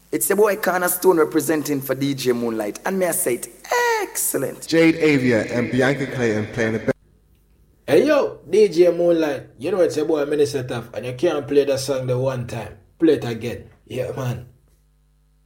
It's the boy Cornerstone representing for DJ Moonlight, and may I say it, excellent. Jade Avia and Bianca Clayton playing the best. Hey yo, DJ Moonlight, you know it's your boy Minister Tough, and you can't play that song the one time. Play it again. Yeah, man.